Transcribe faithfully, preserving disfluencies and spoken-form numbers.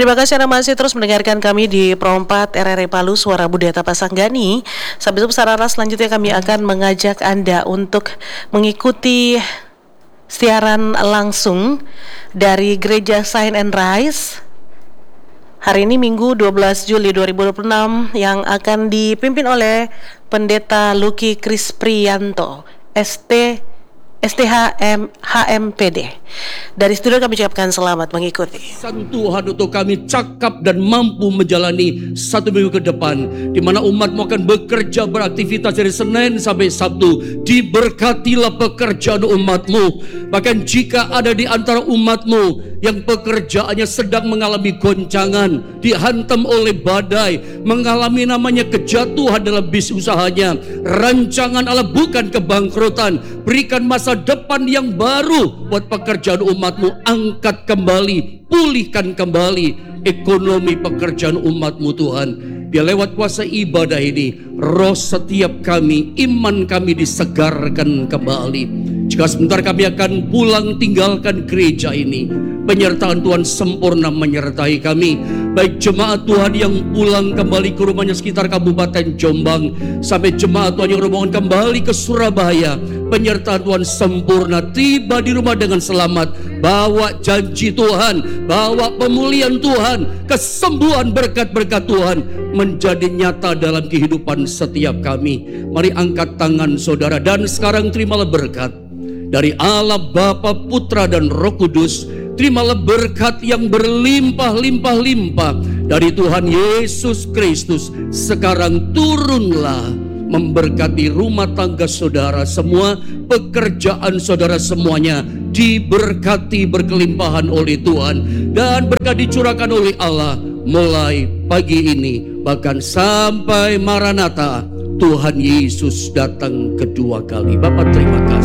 Terima kasih Anda masih terus mendengarkan kami di Pro empat R R I Palu, Suara Budaya Tapasanggani. Sampai jumpa secara selanjutnya kami akan mengajak Anda untuk mengikuti siaran langsung dari Gereja Shine and Rise. Hari ini Minggu dua belas Juli dua ribu dua puluh enam yang akan dipimpin oleh Pendeta Lucky Krisprianto, S T S T H M H M P D. Dari studio kami ucapkan selamat mengikuti. San Tuhan untuk kami cakap dan mampu menjalani satu minggu ke depan, di mana umatmu akan bekerja beraktivitas dari Senin sampai Sabtu. Diberkatilah pekerjaan umatmu. Bahkan jika ada di antara umatmu yang pekerjaannya sedang mengalami goncangan, dihantam oleh badai, mengalami namanya kejatuhan dalam bisnis usahanya, rancangan Allah bukan kebangkrutan. Berikan masa depan yang baru buat pekerjaan umatmu. Angkat kembali, pulihkan kembali ekonomi pekerjaan umatmu Tuhan. Biar lewat kuasa ibadah ini, roh setiap kami, iman kami disegarkan kembali. Jika sebentar kami akan pulang tinggalkan gereja ini, penyertaan Tuhan sempurna menyertai kami. Baik jemaat Tuhan yang pulang kembali ke rumahnya sekitar Kabupaten Jombang, sampai jemaat Tuhan yang rombongan kembali ke Surabaya, penyertaan Tuhan sempurna. Tiba di rumah dengan selamat, bawa janji Tuhan, bawa pemulihan Tuhan, kesembuhan berkat-berkat Tuhan menjadi nyata dalam kehidupan setiap kami. Mari angkat tangan saudara, dan sekarang terimalah berkat dari Allah Bapa, Putra dan Roh Kudus. Terimalah berkat yang berlimpah-limpah-limpah dari Tuhan Yesus Kristus. Sekarang turunlah memberkati rumah tangga saudara semua, pekerjaan saudara semuanya diberkati berkelimpahan oleh Tuhan, dan berkat dicurahkan oleh Allah mulai pagi ini bahkan sampai Maranatha, Tuhan Yesus datang kedua kali. Bapak terima kasih.